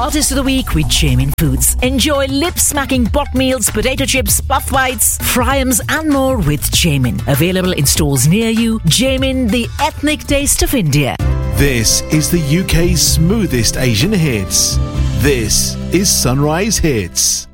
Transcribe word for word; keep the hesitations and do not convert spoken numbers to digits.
Artist of the Week with Jamin Foods. Enjoy lip-smacking pot meals, potato chips, puff bites, fryums and more with Jamin. Available in stores near you. Jamin, the ethnic taste of India. This is the U K's smoothest Asian hits. This is Sunrise Hits.